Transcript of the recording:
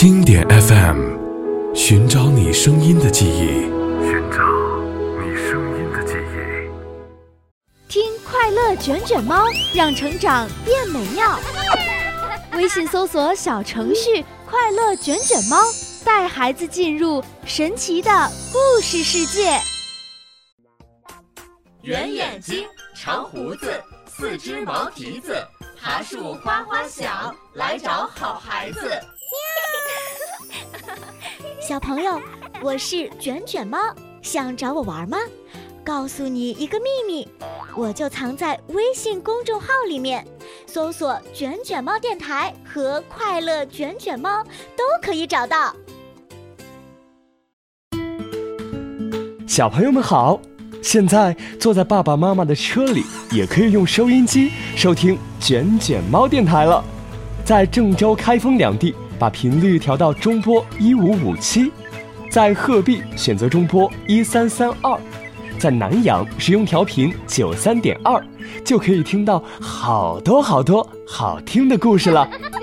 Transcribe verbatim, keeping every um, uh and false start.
经典 F M， 寻找你声音的记忆，寻找你声音的记忆。 听快乐卷卷猫，让成长变美妙。微信搜索小程序快乐卷卷猫，带孩子进入神奇的故事世界。 圆眼睛，长胡子，四只毛蹄子，爬树花花响，来找好孩子。 小朋友，我是卷卷猫，想找我玩吗？告诉你一个秘密，我就藏在微信公众号里面，搜索卷卷猫电台和快乐卷卷猫都可以找到。 小朋友们好，现在坐在爸爸妈妈的车里，也可以用收音机收听卷卷猫电台了。在郑州、开封两地把频率调到中波一五五七，在鹤壁选择中波一三三二，在南阳使用调频九三点二，就可以听到好多好多好听的故事了。